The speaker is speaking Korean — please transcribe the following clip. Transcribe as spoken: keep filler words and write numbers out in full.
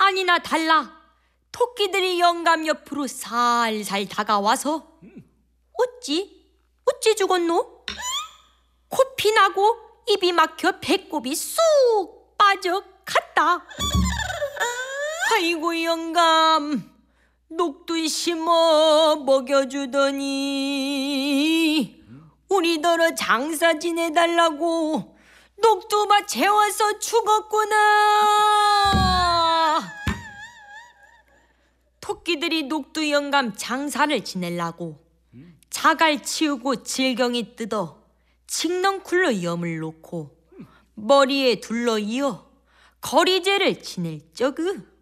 아니나 달라 토끼들이 영감 옆으로 살살 다가와서 어찌? 어찌 죽었노? 코피 나고 입이 막혀 배꼽이 쑥 빠져갔다. 아이고 영감, 녹두 심어 먹여주더니 우리더러 장사 지내달라고 녹두밭 재워서 죽었구나. 토끼들이 녹두 영감 장사를 지내려고 자갈 치우고 질경이 뜯어 칡넝쿨로 염을 놓고 머리에 둘러 이어 거리제를 지낼 적그